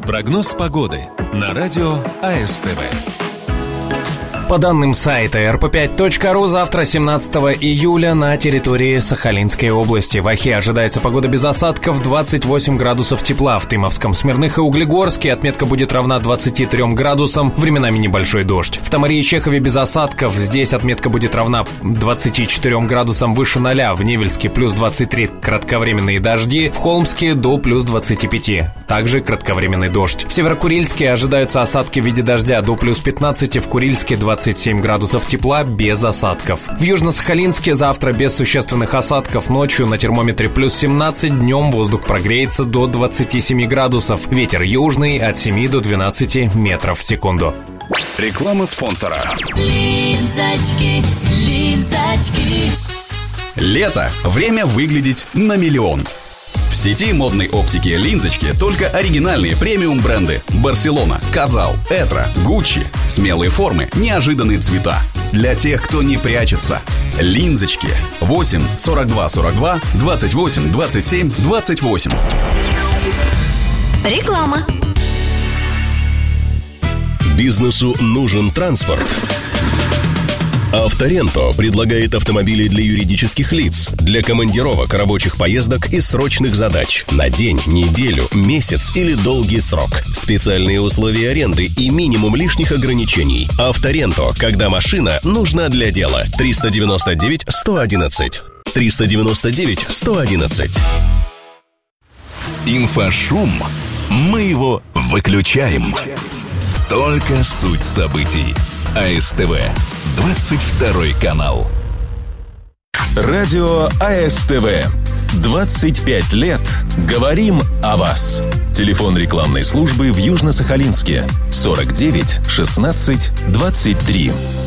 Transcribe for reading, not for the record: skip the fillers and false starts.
Прогноз погоды на радио АСТВ. По данным сайта rp5.ru, завтра, 17 июля, на территории Сахалинской области в Охе ожидается погода без осадков, 28 градусов тепла. В Тымовском, Смирных и Углегорске отметка будет равна 23 градусам, временами небольшой дождь. В Тамаре и Чехове без осадков, здесь отметка будет равна 24 градусам выше 0. В Невельске плюс 23, кратковременные дожди. В Холмске до плюс 25, также кратковременный дождь. В Северокурильске ожидаются осадки в виде дождя до плюс 15, в Курильске 27 градусов тепла без осадков. В Южно-Сахалинске завтра без существенных осадков, ночью на термометре плюс 17, днем воздух прогреется до 27 градусов. Ветер южный от 7 до 12 метров в секунду. Реклама спонсора. Линзочки. Лето. Время выглядеть на миллион. В сети модной оптики «Линзочки» только оригинальные премиум-бренды: Барселона, Казал, Этро, Гуччи. Смелые формы, неожиданные цвета. Для тех, кто не прячется. «Линзочки». 8 42 42 28 27 28. Реклама. Бизнесу нужен транспорт. Авторенто предлагает автомобили для юридических лиц, для командировок, рабочих поездок и срочных задач на день, неделю, месяц или долгий срок. Специальные условия аренды и минимум лишних ограничений. Авторенто, когда машина нужна для дела. 399 111. 399 111. Инфошум. Мы его выключаем. Только суть событий. АСТВ. 22 канал. Радио АСТВ. 25 лет. Говорим о вас. Телефон рекламной службы в Южно-Сахалинске. 49 16 23.